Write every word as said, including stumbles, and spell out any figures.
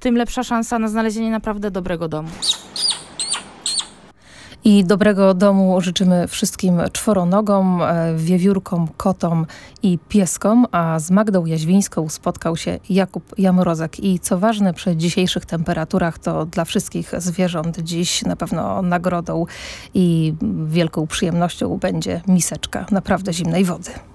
tym lepsza szansa na znalezienie naprawdę dobrego domu. I dobrego domu życzymy wszystkim czworonogom, wiewiórkom, kotom i pieskom, a z Magdą Jaźwińską spotkał się Jakub Jamrozek. I co ważne, przy dzisiejszych temperaturach to dla wszystkich zwierząt dziś na pewno nagrodą i wielką przyjemnością będzie miseczka naprawdę zimnej wody.